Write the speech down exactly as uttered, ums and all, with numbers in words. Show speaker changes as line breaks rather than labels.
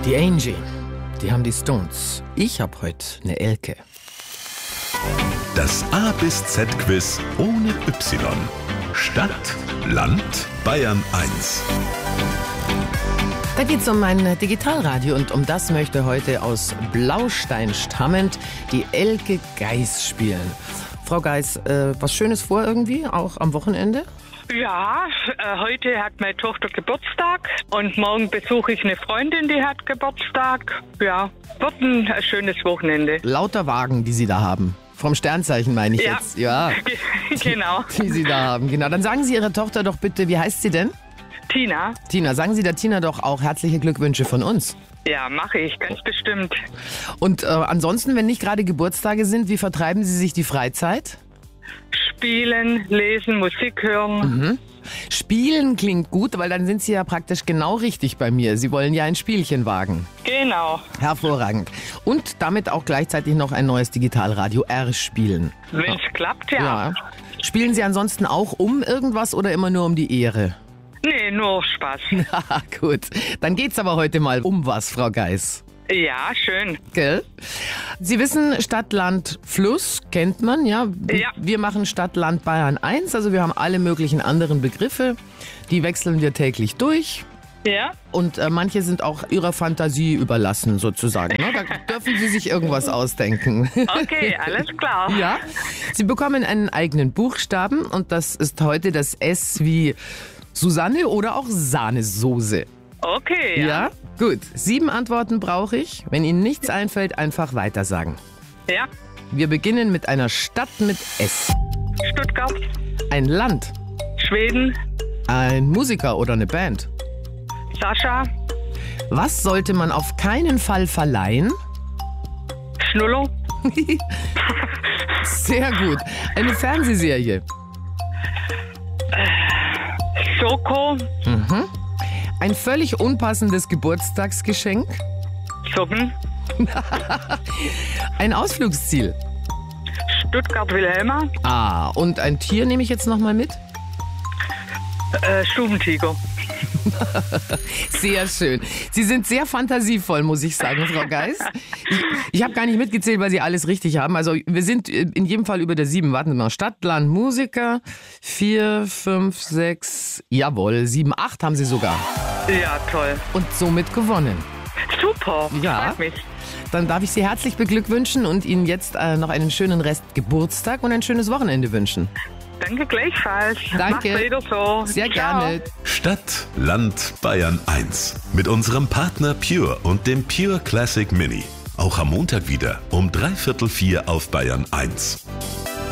Die Angie, die haben die Stones. Ich hab heute eine Elke.
Das A bis Z-Quiz ohne Y. Stadt, Land, Bayern eins.
Da geht's um mein Digitalradio und um das möchte heute aus Blaustein stammend die Elke Geis spielen. Frau Geis, äh, was Schönes vor irgendwie, auch am Wochenende?
Ja, äh, heute hat meine Tochter Geburtstag und morgen besuche ich eine Freundin, die hat Geburtstag. Ja, wird ein, ein schönes Wochenende.
Lauter Wagen, die Sie da haben. Vom Sternzeichen meine ich
Ja.
jetzt. Ja,
Genau.
die Sie da haben. Genau. Dann sagen Sie Ihrer Tochter doch bitte, wie heißt sie denn?
Tina?
Tina, sagen Sie der Tina doch auch herzliche Glückwünsche von uns.
Ja, mache ich, ganz bestimmt.
Und äh, ansonsten, wenn nicht gerade Geburtstage sind, wie vertreiben Sie sich die Freizeit?
Spielen, lesen, Musik hören.
Mhm. Spielen klingt gut, weil dann sind Sie ja praktisch genau richtig bei mir. Sie wollen ja ein Spielchen wagen.
Genau.
Hervorragend. Und damit auch gleichzeitig noch ein neues Digitalradio R spielen.
Wenn es klappt, ja.
Ja. Spielen Sie ansonsten auch um irgendwas oder immer nur um die Ehre?
Nee, nur Spaß.
Haha, gut. Dann geht's aber heute mal um was, Frau Geis.
Ja, schön.
Gell? Sie wissen, Stadt, Land, Fluss kennt man, ja?
Ja.
Wir machen Stadt, Land, Bayern eins, also wir haben alle möglichen anderen Begriffe. Die wechseln wir täglich durch.
Ja?
Und äh, manche sind auch ihrer Fantasie überlassen, sozusagen. Ne? Da dürfen Sie sich irgendwas ausdenken.
Okay, alles klar.
Ja? Sie bekommen einen eigenen Buchstaben und das ist heute das S wie Susanne oder auch Sahnesoße.
Okay, ja.
Ja? Gut. Sieben Antworten brauche ich. Wenn Ihnen nichts einfällt, einfach weitersagen.
Ja.
Wir beginnen mit einer Stadt mit S.
Stuttgart,
Ein Land.
Schweden,
Ein Musiker oder eine Band.
Sascha,
Was sollte man auf keinen Fall verleihen?
Schnuller,
Sehr gut. Eine Fernsehserie.
Soko,
Ein völlig unpassendes Geburtstagsgeschenk.
Socken,
Ein Ausflugsziel.
Stuttgart-Wilhelma,
Ah, und ein Tier nehme ich jetzt nochmal mit.
äh, Stubentiger.
Sehr schön. Sie sind sehr fantasievoll, muss ich sagen, Frau Geis. Ich, ich habe gar nicht mitgezählt, weil Sie alles richtig haben. Also wir sind in jedem Fall über der sieben. Warten Sie mal. Stadt, Land, Musiker. Vier, fünf, sechs, jawohl, sieben, acht haben Sie sogar.
Ja, toll.
Und somit gewonnen.
Super,
Ja.
freut mich.
Dann darf ich Sie herzlich beglückwünschen und Ihnen jetzt äh, noch einen schönen Rest Geburtstag und ein schönes Wochenende wünschen.
Danke gleichfalls.
Danke.
Macht wieder so.
Sehr
Ciao.
gerne.
Stadt, Land, Bayern eins. Mit unserem Partner Pure und dem Pure Classic Mini. Auch am Montag wieder um dreiviertel vier auf Bayern eins.